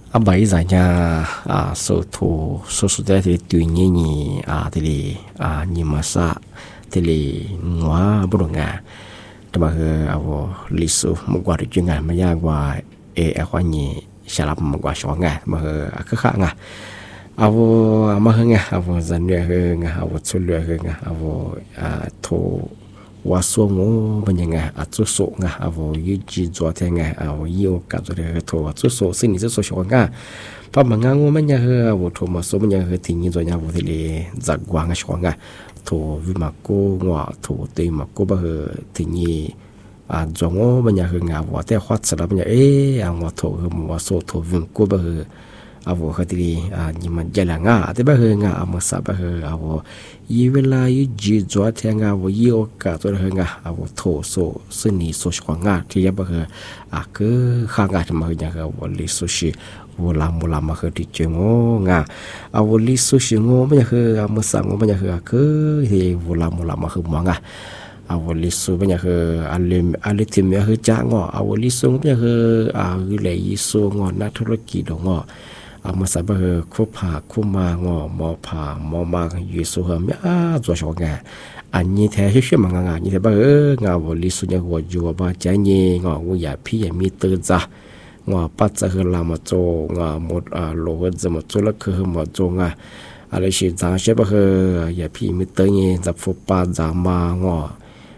bảy giờ nha số thủ số số đấy thì tùy nhiên nhỉ thì nhưng mà sa thì ngõ bút ngàแต่ว่าเอาลิสุมากกว่าที่จริงอ่ะไม่ยากกว่าความนี้ฉลาดมากกว่าช่วงอ่ะมาคือข้างอ่ะเอามาเฮงอ่ะเอาจันเรือเฮงอ่ะเอาชุดเรือเฮงอ่ะเอาโทว่าส่งมันยังไงจุดส่งอ่ะเอายืดจีจวดยังไงเอายี่โอกาสจะโทจุดส่งสิ่งนี้จุดส่งช่วงอ่ะเพราะมันงงมันยังเอาโทมาส่งมันยังทิ้งยี่จวดยังเอาที่เลยจักวางช่วงอ่ะthủ vì mà cô ngọ thủ tìm mà cô bao giờ thì nhỉ giống bây giờ người ngào vợ theo khoát sạch bây giờ ngọ thủ ngọ số thủ vì cô bao giờ vợ hơi thì nhưng mà giờ là ngà thì bao giờ ngà mà sao bao giờ vợ ý về là ý chỉ cho theo ngà vợ yêu cả tôi là ngà vợ thủ số sinh lý số khoảng ngà thì bao giờ cứ khang ngà thì mà người nhà vợ lý số gì vô làm mà hơi đi chơi ngô ngà vô lý số gì ngô bây giờ hơi mà sang ngô bây giờ hơi cứ thì vô làm mà hơi mỏng ngà vô lý số bây giờ hơi anh tìm bây giờ hơi chán ngô vô lý số bây giờ hơi gửi lại số ngô nát thôi kỳ đồ ngô mà sao bây giờ khô mà ngô mò mà dưới số hơn rồi sao ngà anh như thế hết mà ngà như thế bây giờ ngà vô lý số nhà vô dù ba trái nhẹ ngô vô giả phi giả mi tư ra ngõ bắt ra hơn làm một chỗ ngõ một lỗ hơn giờ một chỗ là cứ hơn một chỗ ngà, ở đây chỉ giá sẽ bao giờ giờ phi mới tới nhé, giờ phụ ba giá mà ngõ